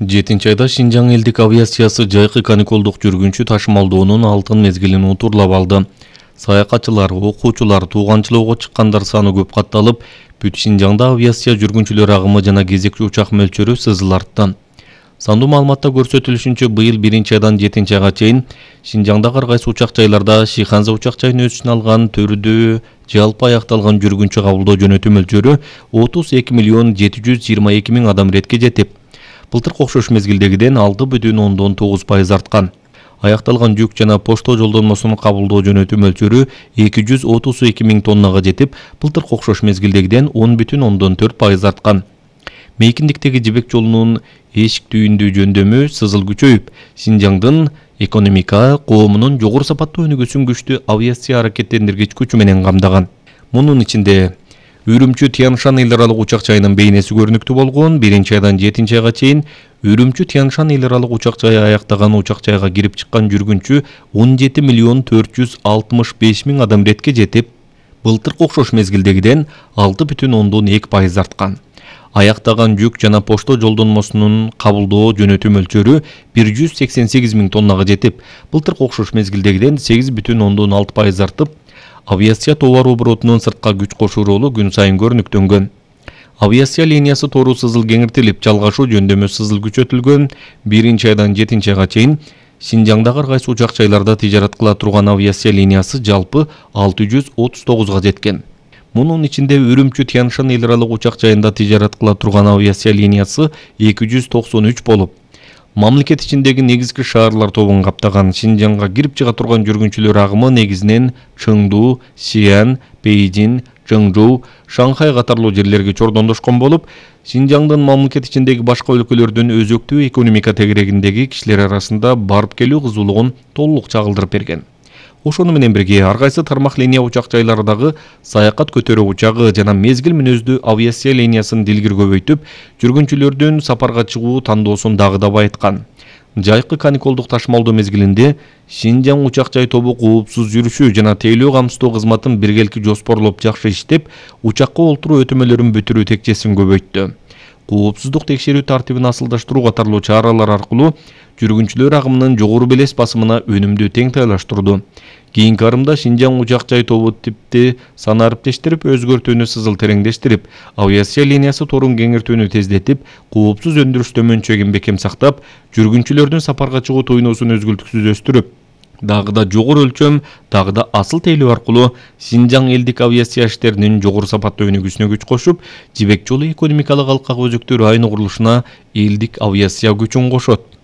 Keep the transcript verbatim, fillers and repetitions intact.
жетинчи айда Шинжаң элдик авиациясы жайкы каникулдук жүргүнчү ташымалдоонун алтын мезгилин утурлап алды. Саякатчылар, окуучулар, тууганчылоого чыккандар саны көп катталып, бүт Шинжаңда авиация жүргүнчүлөр агымы жана кезекчи учак мөлчөрү сызыл артты. Сандуу маалыматта көрсөтүлүшүнчө быйыл биринчи айдан жетинчи айга чейин Шинжаңдагы ар кайсы учак жайларда Шиханза учак жайын өз ичине алган төрүдө жалпы аякталган жүргүнчү кабылдоо жөнөтүү мөлчөрү отуз эки миллион жети жүз жыйырма эки миң адам иретке жетип, былтыркы окшош мезгилдегиден алты бүтүн ондон тогуз пайыз арткан. Аякталган жүк жана почто жолдонмосун кабылдоо жөнөтүү мөлчөрү эки жүз отуз эки миң тоннага жетип, былтыркы окшош мезгилдегиден он бүтүн ондон төрт пайыз арткан. Мейкиндиктеги жибек жолунун эшик түйүндүү жөндөмү сызыл күчөйүп, Шинжаңдын экономика, коомунун жогору сапаттуу өнүгүүсүн күчтүү авиация аракеттендиргич күчү менен камдаган. Мунун ичинде Үрүмчү Тяншан эл аралык учак жайынын бейнеси көрүнүктүү болгон. Биринчи айдан жетинчи айга чейин Үрүмчү Тяншан эл аралык учак жайы аяктаган учак жайга кирип чыккан жүргүнчү он жети миллион төрт жүз алтымыш беш миң адам иретке жетип, былтыркы окшош мезгилдегиден алты бүтүн ондон эки пайыз арткан. Аяктаган жүк жана почто жолдонмосунун кабылдоо жөнөтүү мөлчөрү бир жүз сексен сегиз миң тоннага жетип, былтыркы окшош мезгилдегиден сегиз бүтүн ондон алты пайыз артып, авиация товар оборотунун сыртка күч кошуу ролу күн сайын көрүнүктөнгөн. Авиация линиясы тору сызыл кеңиртилип, жалгашуу жөндөмү сызыл күчөтүлгөн. Биринчи айдан жетинчи айга чейин Шинжаңдагы ар кайсы учак жайларда тижарат кыла турган авиация линиясы жалпы алты жүз отуз тогузга жеткен. Мунун ичинде Үрүмчү Тяншан эл аралык учак жайында тижарат кыла турган авиация линиясы эки жүз токсон үч болуп, мамлекет ичиндеги негизги шаарлар тобун каптаган. Шинжаңга кирип чыга турган жүргүнчүлөр агымы негизинен Чыңду, Сиан, Бейжин, Чыңжоу, Шанхай катарлуу жерлерге чордондошкон болуп, Шинжаңдын мамлекет ичиндеги башка өлкөлөрдүн өзөктүү экономика тегерегиндеги кишилер арасында барып келүү кызуулугун толук чагылдырып берген. Ошону менен бирге ар кайсы тармак линия учак жайлардагы саякат көтөрүү учагы жана мезгил мүнөздүү авиация линиясын дилгир көбөйтүп, жүргүнчүлөрдүн сапарга чыгуу тандоосун дагы да байыткан. Жайкы каникулдук ташымалдоо мезгилинде Шинжаң учак жай тобу коопсуз жүрүшү жана тейлөө камсыздоо кызматын биргелики жоспорлоп жакшы иштеп, учакка олтуруу өтөмөлөрүн бүтүрүү текчесин көбөйттү. Коопсуздук текшерүү тартибин асылдаштыруу катарлуу чаралар аркылуу жүргүнчүлөр агымынын жогору белес басымына өнүмдү тең тайлаштырды. Кийинки арымда Шинжаң учак жай тобу типти санариптештирип, өзгөртүүнү сызыл тереңдештирип, авиация линиясы торун кеңиртүүнү тездетип, коопсуз өндүрүштө мөнчөгөн бекем сактап, жүргүнчүлөрдүн сапарга чыгуу туйнусун өзгөлтүксүз өстүрүп, дагы да жогору өлчөм, дагы да асыл тейлөө аркылуу Шинжаң элдик авиация иштеринин жогору сапаттуу өнүгүүсүнө күч кошуп, жибек жолу экономикалык алкак өзөктүү району курулушуна элдик авиация күчүн кошот.